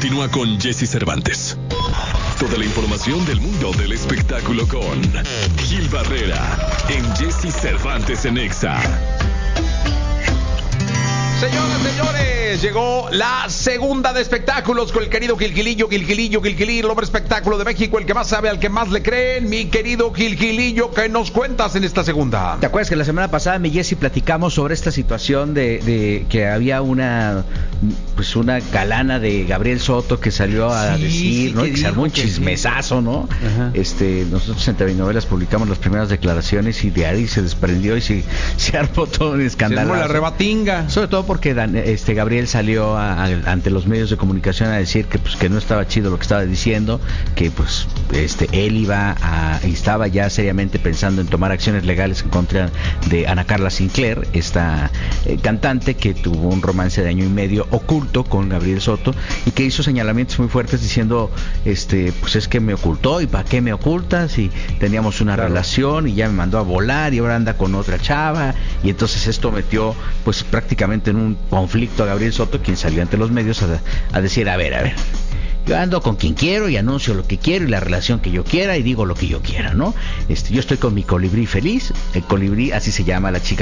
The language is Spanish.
Continúa con Jesse Cervantes. Toda la información del mundo del espectáculo con Gil Barrera en Jesse Cervantes en Exa. Señoras, señores, llegó la segunda de espectáculos con el querido Gilgilillo, el hombre espectáculo de México, el que más sabe, al que más le creen. Mi querido Gilgilillo, ¿qué nos cuentas en esta segunda? ¿Te acuerdas que la semana pasada, mi Jessy, platicamos sobre esta situación de que había una galana de Gabriel Soto que salió a decir, ¿no? Y que se armó un chismesazo, ¿no? Ajá. Nosotros en TV Novelas publicamos las primeras declaraciones y de ahí se desprendió y se armó todo un escándalo. Se armó la rebatinga. Sobre todo porque Gabriel salió ante los medios de comunicación a decir que no estaba chido lo que estaba diciendo, que él estaba ya seriamente pensando en tomar acciones legales en contra de Ana Carla Sinclair, esta cantante que tuvo un romance de año y medio oculto con Gabriel Soto y que hizo señalamientos muy fuertes diciendo pues es que me ocultó, y ¿para qué me ocultas? Si teníamos una relación y ya me mandó a volar y ahora anda con otra chava, y entonces esto metió pues prácticamente en un conflicto a Gabriel Soto, quien salió ante los medios a decir, a ver, yo ando con quien quiero y anuncio lo que quiero y la relación que yo quiera y digo lo que yo quiera, ¿no? Yo estoy con mi colibrí feliz, el colibrí, así se llama la chica